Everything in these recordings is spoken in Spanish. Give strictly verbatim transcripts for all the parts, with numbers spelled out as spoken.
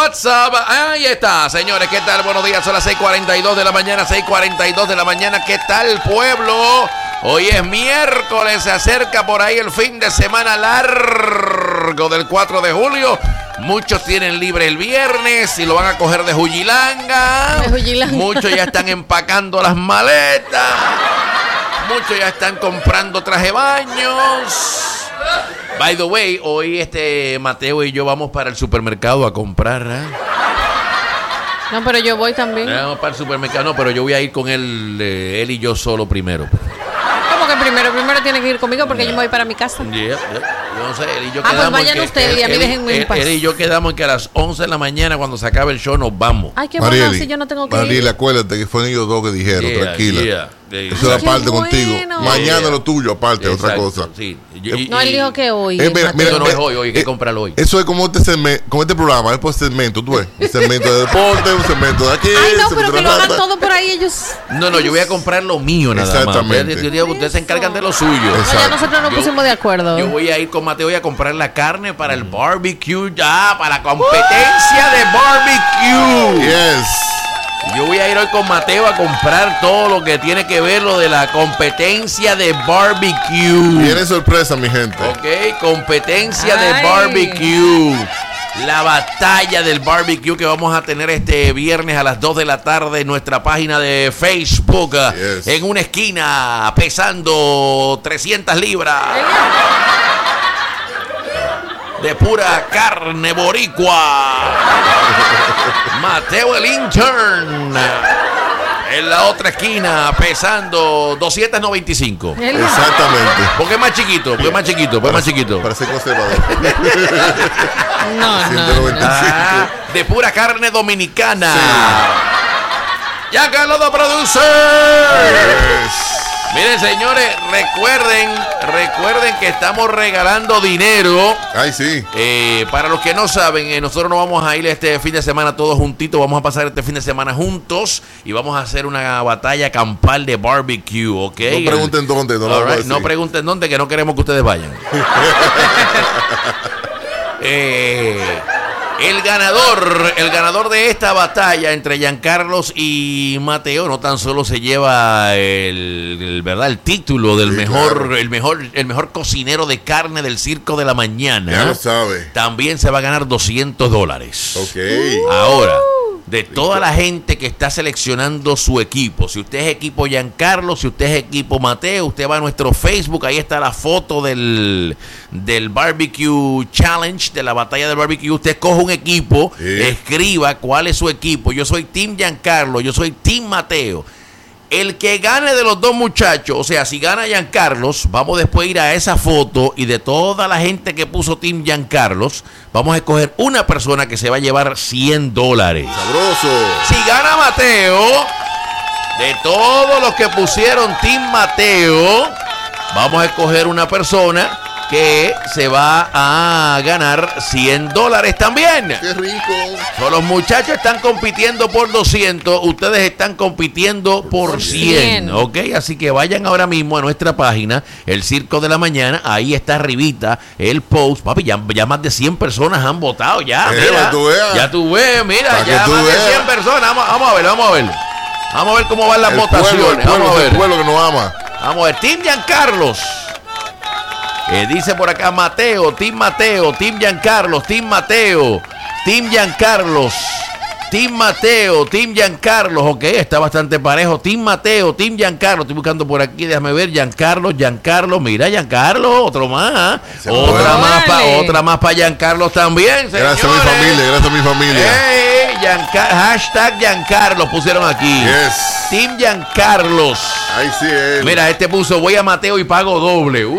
WhatsApp. Ahí está, señores. ¿Qué tal? Buenos días. Son las seis cuarenta y dos de la mañana. seis cuarenta y dos de la mañana. ¿Qué tal, pueblo? Hoy es miércoles. Se acerca por ahí el fin de semana largo del cuatro de julio. Muchos tienen libre el viernes y lo van a coger de Jujilanga. De Jujilanga. Muchos ya están empacando las maletas. Muchos ya están comprando traje de baños. By the way, hoy este Mateo y yo vamos para el supermercado a comprar. ¿eh? No, pero yo voy también. Vamos para el supermercado, no, pero yo voy a ir con él, eh, él y yo solo primero. ¿Cómo que primero? Primero tiene que ir conmigo porque yeah. yo me voy para mi casa. Yeah, yeah. Yo no sé, él y yo ah, quedamos. pues vayan ustedes y a mí déjenme en paz. Él y yo quedamos que a las once de la mañana, cuando se acabe el show, nos vamos. Ay, qué bueno, si yo no tengo que Marieli, ir. acuérdate que fueron ellos dos que dijeron, Yeah, tranquila. yeah, yeah. Eso es aparte bueno. contigo. Mañana Yeah. lo tuyo, aparte, Exacto, otra cosa. Sí. Y, no, él dijo que hoy. Eh, mira, mira, Eso no mira, es hoy, hoy hay que eh, comprarlo hoy. Eso es como este, segmento, como este programa, es por segmento, tú ves. Un segmento de deporte, un segmento de aquí. Ay, no, pero segmento que de lo hagan nada. todo por ahí ellos. No, no, yo voy a comprar lo mío nada más. Exactamente. Ustedes, ustedes, ustedes se encargan de lo suyo. Exacto. No, ya nosotros nos Yo- pusimos de acuerdo. Yo voy a ir con Mateo y a comprar la carne para el barbecue, ya, para la competencia de barbecue. Yes. Yo voy a ir hoy con Mateo a comprar todo lo que tiene que ver lo de la competencia de barbecue. Viene sorpresa, mi gente. Ok, competencia Ay. de barbecue. La batalla del barbecue que vamos a tener este viernes a las dos de la tarde en nuestra página de Facebook. Yes. En una esquina, pesando trescientas libras. De pura carne boricua. Mateo el intern. En la otra esquina, pesando doscientos noventa y cinco. Él- Exactamente. Porque es más chiquito, porque es más chiquito, porque es más chiquito. Para ser conservador. No, no, ciento noventa y cinco. Ah, de pura carne dominicana. Ya Carlos de Producer. Yes. Miren, señores, recuerden, recuerden que estamos regalando dinero. Ay, sí. Eh, para los que no saben, eh, nosotros nos vamos a ir este fin de semana todos juntitos. Vamos a pasar este fin de semana juntos y vamos a hacer una batalla campal de barbecue, ¿ok? No pregunten dónde, no lo All voy a right, decir. no pregunten dónde, que no queremos que ustedes vayan. eh, el ganador, el ganador de esta batalla entre Giancarlos y Mateo no tan solo se lleva el, el, ¿verdad? el título del Sí, mejor, claro. el mejor, el mejor cocinero de carne del Circo de la Mañana. Ya lo sabe. También se va a ganar doscientos dólares. Ok. Ahora, de toda la gente que está seleccionando su equipo, si usted es equipo Giancarlo, si usted es equipo Mateo, usted va a nuestro Facebook, ahí está la foto del, del Barbecue Challenge, de la batalla del barbecue. Usted coge un equipo, Sí. escriba cuál es su equipo. Yo soy Team Giancarlo, yo soy Team Mateo. El que gane de los dos muchachos, o sea, si gana Giancarlos, vamos después a ir a esa foto y de toda la gente que puso Team Giancarlos, vamos a escoger una persona que se va a llevar cien dólares. Sabroso. Si gana Mateo, de todos los que pusieron Team Mateo, vamos a escoger una persona que se va a ganar cien dólares también. Qué rico. So, los muchachos están compitiendo por doscientos, ustedes están compitiendo por cien, cien. ¿ok? Así que vayan ahora mismo a nuestra página, El Circo de la Mañana, ahí está arribita el post. Papi, ya, ya más de cien personas han votado, ya, Eh, mira. para que tú veas. Ya tú ves, mira, Para que ya tú más veas. de cien personas. Vamos, vamos a ver, vamos a ver. Vamos a ver cómo van las El votaciones. pueblo, el pueblo, vamos a ver. el pueblo que nos ama. Vamos a ver, Team Giancarlos. Eh, dice por acá Mateo, Team Mateo, Team Giancarlos, Team Mateo, Team Giancarlos, Team Mateo, Team Giancarlos, ok, está bastante parejo. Team Mateo, Team Giancarlos, estoy buscando por aquí, déjame ver, Giancarlos, Giancarlos, mira Giancarlos, otro más, Se otra puede. más para Vale. otra más para Giancarlos también, señores. Gracias a mi familia, gracias a mi familia. Hey, Gianca- hashtag Giancarlos pusieron aquí. Yes. Team Giancarlos. Ahí sí él. Mira, este puso, voy a Mateo y pago doble. Uh.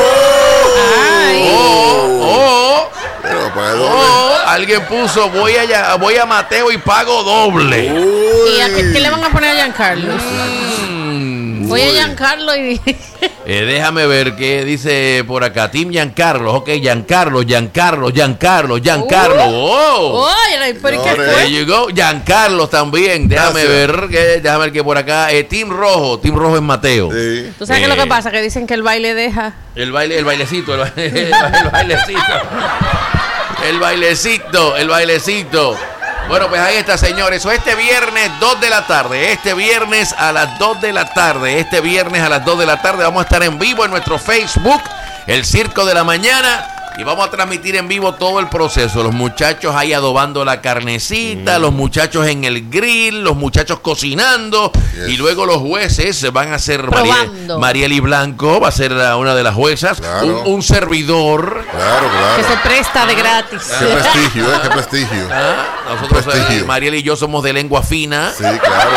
Ay. Oh, oh, Pero para doble. oh. Alguien puso, voy a, voy a Mateo y pago doble. ¿Y a qué, qué le van a poner a Giancarlo? Mm. Voy a Giancarlo y... Eh, déjame ver qué dice por acá. Team Giancarlo, ok, Giancarlo, Giancarlo, Giancarlo, Giancarlo. Oh. Oye, ¿pero qué Señores. There fue? you go. Giancarlo también. Déjame Gracias. ver, que, déjame ver que por acá. Eh, Team Rojo, Team Rojo es Mateo. Sí. ¿Tú sabes qué es lo Eh. que pasa? Que dicen que el baile deja... El baile, el bailecito, el, baile- el bailecito. El bailecito, el bailecito. Bueno, pues ahí está, señores. O este viernes, dos de la tarde. Este viernes a las dos de la tarde. Este viernes a las dos de la tarde vamos a estar en vivo en nuestro Facebook, El Circo de la Mañana. Y vamos a transmitir en vivo todo el proceso. Los muchachos ahí adobando la carnecita, mm. los muchachos en el grill, los muchachos cocinando. Yes. Y luego los jueces van a ser Mariel, Marieli Blanco, va a ser una de las juezas. Claro. Un, un servidor. Claro, claro. Que se presta de gratis. Qué prestigio, ¿eh? Qué prestigio. ¿Ah? Nosotros, eh, Mariel y yo somos de lengua fina. Sí, claro.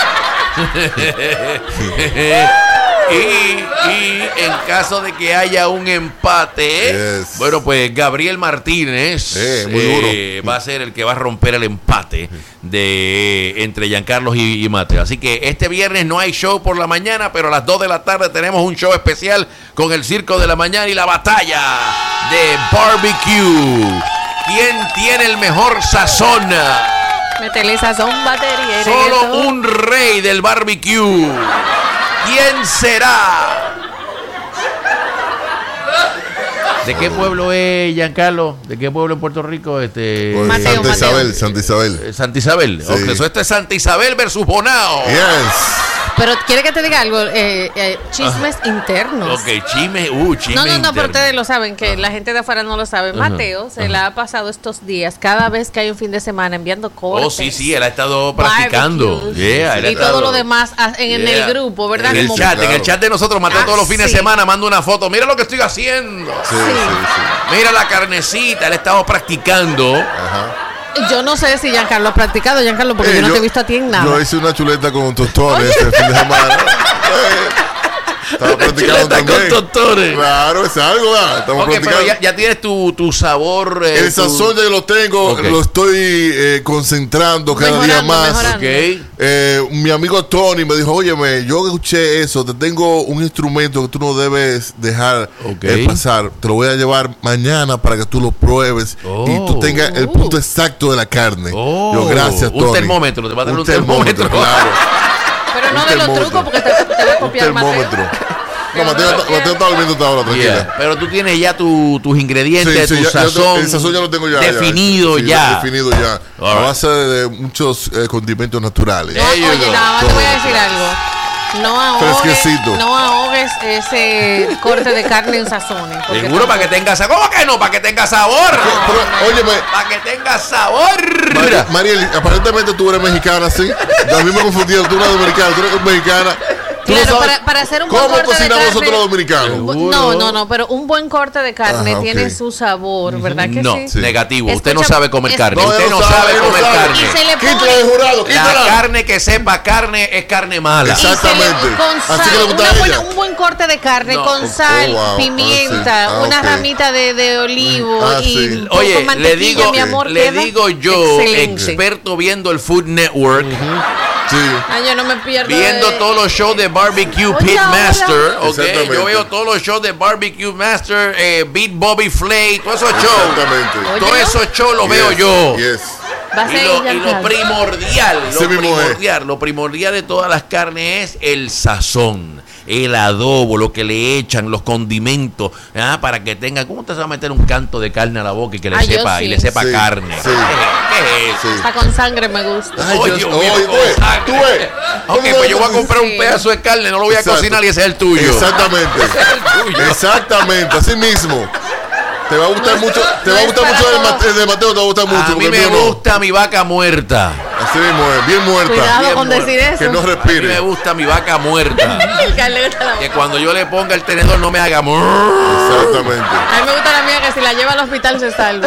Y, y en caso de que haya un empate, yes. bueno, pues Gabriel Martínez eh, muy duro. Eh, va a ser el que va a romper el empate de entre Giancarlos y, y Mateo. Así que este viernes no hay show por la mañana, pero a las dos de la tarde tenemos un show especial con el Circo de la Mañana y la batalla de barbecue. ¿Quién tiene el mejor sazón? Métele sazón, batería. Solo un rey del barbecue. ¿Quién será? ¿De qué pueblo es Giancarlo? ¿De qué pueblo en Puerto Rico? Este... Pues Mateo, Santa Mateo. Isabel, Santa Isabel. Eh, Santa Isabel. Sí. Okay, so esto es Santa Isabel versus Bonao. Yes. Pero quiere que te diga algo, eh, eh, chismes ah. internos. Ok, chisme, uh, chisme No, no, no, interno. pero ustedes lo saben, que uh-huh. la gente de afuera no lo sabe. Uh-huh. Mateo se uh-huh. la ha pasado estos días, cada vez que hay un fin de semana, enviando cortes. Oh, sí, sí, él ha estado practicando. Yeah, y todo lo demás en, en yeah. el grupo, ¿verdad? En el Como chat, claro. en el chat de nosotros, Mateo ah, todos los fines sí. de semana manda una foto. Mira lo que estoy haciendo. Sí, sí, sí. Mira la carnecita, él ha estado practicando. Ajá. Yo no sé si Giancarlo ha practicado, Giancarlo, porque eh, yo no yo, te he visto a ti en nada. Yo hice una chuleta con tostones este fin de semana. Estaba practicando también. Con tostones. Claro, es algo, ¿verdad? Estamos okay, pero ya, ya tienes tu, tu sabor. Eh, el sazón tu... ya lo tengo, okay. lo estoy eh, concentrando cada mejorando, día más. Mejorando. Okay. Eh, mi amigo Tony me dijo, óyeme, yo escuché eso, te tengo un instrumento que tú no debes dejar okay. eh, pasar. Te lo voy a llevar mañana para que tú lo pruebes oh. y tú tengas el punto exacto de la carne. Oh. Yo, gracias, Tony. Un termómetro, te va a dar un, un termómetro. termómetro. Claro. Pero no de los trucos porque te, te va a copiar un termómetro. Mateo. No, Mateo, Mateo está durmiendo hasta ahora, tranquila. Yeah. Pero tú tienes ya tu, tus ingredientes, sí, sí, tu ya, sazón, ya, el sazón ya lo tengo ya, definido ya. Sí, ya. Definido ya. All a base right. de, de muchos eh, condimentos naturales. No, oye, nada más te voy a decir algo. No ahogues, no ahogues ese corte de carne en sazones. Seguro para que tenga sabor. ¿Cómo que no? Para que tenga sabor. No, pero, óyeme. Para que tenga sabor. Mar Mariel, aparentemente tú eres mexicana, ¿sí? A mí me confundieron. Tú eres dominicana, tú eres mexicana. Claro, para, para hacer un buen corte de carne. ¿Cómo cocinamos nosotros los dominicanos? No, no, no, pero un buen corte de carne Ajá, tiene okay. su sabor, ¿verdad que no, sí? sí? Negativo. Escucha, usted no sabe comer es, carne. No, usted no sabe, sabe comer sabe. carne. Y se le pone, quítale el jurado, quítala. La carne que sepa carne es carne mala. Exactamente. Le, con sal, Así que le gusta una a buena, ella. un buen corte de carne no. con sal, oh, wow. pimienta, ah, sí. ah, una okay. ramita de, de olivo ah, y sí. con, Oye, con mantequilla, le digo, mi amor, le digo yo, excelente. experto viendo el Food Network. Uh-huh. Sí. Ay, yo no me pierdo Viendo de... todos los shows de Barbecue Oye, Pitmaster, okay, yo veo todos los shows de Barbecue Master, eh, Beat Bobby Flay, todos esos shows. Exactamente. Todos esos shows los yes, veo yo. Yes. Y lo, y lo primordial, lo sí primordial, lo primordial de todas las carnes es el sazón, el adobo, lo que le echan, los condimentos, ¿ah? Para que tenga, ¿cómo te va a meter un canto de carne a la boca y que le Ay, sepa sí. y le sepa sí, carne? Sí. ¿Qué, qué es eso? Sí. Hasta con sangre me gusta. Ay, Oye, Dios, Dios mío, oye, con tú ves, sangre. tú ves. Ok, pues yo voy a comprar sí. un pedazo de carne, no lo voy a Exacto. cocinar y ese es el tuyo. Exactamente. Ese es el tuyo. Exactamente, así mismo. Te va a gustar No, mucho, te no va a es gustar para mucho el, todos. Mate- el de Mateo, te va a gustar mucho. A mí porque me el mío no. gusta mi vaca muerta. Así mismo es, bien muerta. Cuidado bien con muerta. decir eso. Que no A mí me respire. gusta mi vaca muerta. El que le gusta la Que boca. cuando yo le ponga el tenedor no me haga murr. Exactamente. A mí me gusta la mía que si la lleva al hospital se salva.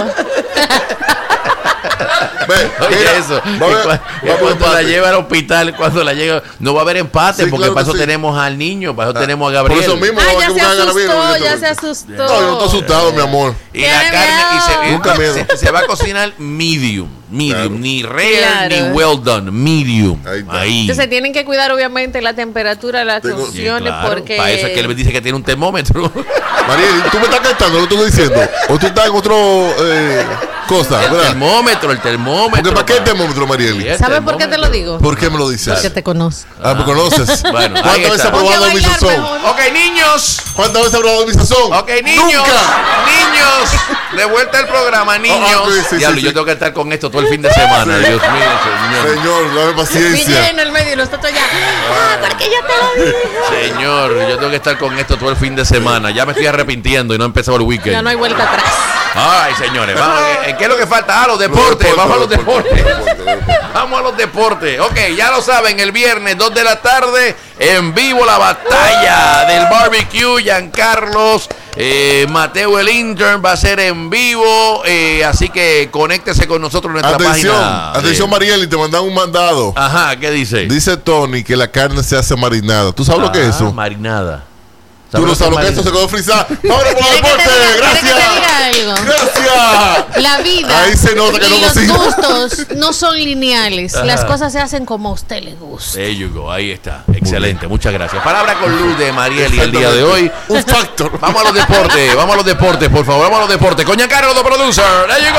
Ve, Oye, mira, eso. va a que haber- cua- va a que haber cuando la empate. lleva al hospital, cuando la lleva, no va a haber empate, Sí, porque claro para que eso sí. tenemos al niño, para eso Ah, tenemos a Gabriel. Por eso mismo, Ah, no va a ya que se buscar a Gabriel, asustó, porque ya te- se asustó. No, yo no estoy asustado, mi amor. Y ¡Qué la carne y se, miedo! Nunca miedo. se, se va a cocinar medium, medium, Claro. ni rare Claro. ni well done, medium. Ahí está. Ahí. Entonces tienen que cuidar obviamente la temperatura, las Tengo- Sí, cocciones, claro, porque... para eso es que él me dice que tiene un termómetro. Mariel, tú me estás cantando lo que estoy diciendo. O tú estás en otro eh, cosa, El ¿verdad? termómetro, el termómetro. Porque ¿para qué el pa- termómetro, Mariel? Sí, el ¿Sabes por qué te lo termómetro. digo? ¿Por qué me lo dices? Porque te conozco. Ah, ¿me conoces? Bueno, ahí ¿Cuántas veces está. has probado Ponte a mi bailar sazón? mejor. Ok, niños. ¿Cuántas veces has probado mi sazón? Ok, niños. ¡Nunca! Niños. De vuelta al programa, niños. Ah, ah, sí, sí, Diablo, sí, yo sí. tengo que estar con esto todo todo el fin de semana. Dios mío, señor. Señor, dame paciencia. en el medio y nosotros ya. Ah, porque yo te lo dije. Señor, yo tengo que estar con esto todo el fin de semana. Ya me estoy arrepintiendo y no he empezado el weekend. Ya no hay vuelta atrás. Ay, señores, vamos, ¿qué es lo que falta? Ah, los deportes, Los deportes, vamos a los los deportes, deportes. los deportes, los deportes. Vamos a los deportes. Ok, ya lo saben, el viernes, dos de la tarde, en vivo la batalla del barbecue. Giancarlos, eh, Mateo el intern va a ser en vivo. Eh, así que conéctese con nosotros en nuestra Atención, página. atención, de... Marieli, te mandan un mandado. Ajá, ¿qué dice? Dice Tony que la carne se hace marinada. ¿Tú sabes ah, lo que es eso? Marinada. Tú no sabes lo que es eso, se quedó frisado. ¡Vámonos por el deporte! ¡Gracias! ¡Gracias! La vida Ahí se nota que y no los cocina. gustos no son lineales. Ajá. Las cosas se hacen como a usted le gusta. There you go, ahí está. Excelente, muchas gracias. Palabra con luz de Marieli el día de hoy. Un factor. Vamos a los deportes, vamos a los deportes, por favor, vamos a los deportes. Con Giancarlo, the producer. There you go.